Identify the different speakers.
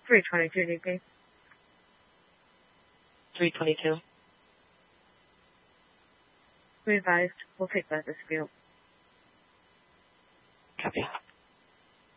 Speaker 1: 322 DP.
Speaker 2: 322.
Speaker 1: We advised. We'll take that dispute.
Speaker 2: Copy.